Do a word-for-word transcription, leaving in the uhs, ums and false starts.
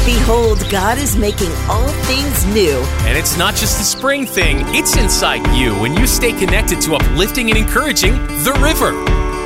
Behold, God is making all things new. And it's not just the spring thing, it's inside you when you stay connected to uplifting and encouraging The River.